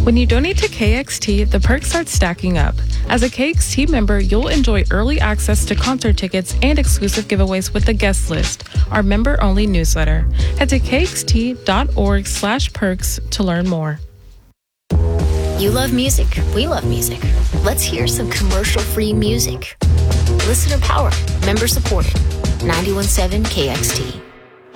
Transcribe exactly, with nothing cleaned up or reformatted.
When you donate to K X T, the perks start stacking up. As a K X T member, you'll enjoy early access to concert tickets and exclusive giveaways with the guest list, our member-only newsletter. Head to kxt.org slash perks to learn more. You love music. We love music. Let's hear some commercial-free music. Listener power. Member supported. ninety-one point seven K X T.